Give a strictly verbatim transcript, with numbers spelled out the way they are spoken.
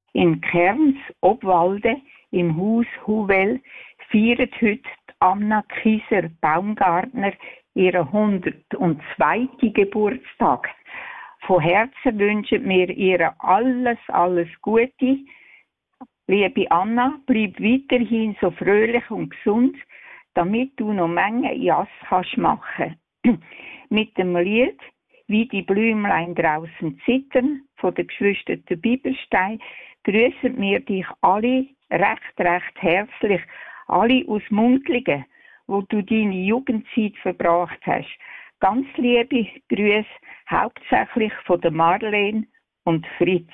In Kerns, Obwalde, im Haus Huvel, feiert heute Anna Kieser-Baumgartner ihren hundertzweiten Geburtstag. Von Herzen wünschen wir ihr alles, alles Gute. Liebe Anna, bleib weiterhin so fröhlich und gesund, damit du noch Menge Jass kannst machen. Mit dem Lied «Wie die Blümlein draußen zittern» von den Geschwistern Bibelstein grüßen wir dich alle recht, recht herzlich, alle aus Mundlingen, wo du deine Jugendzeit verbracht hast. Ganz liebe Grüße, hauptsächlich von der Marlene und Fritz.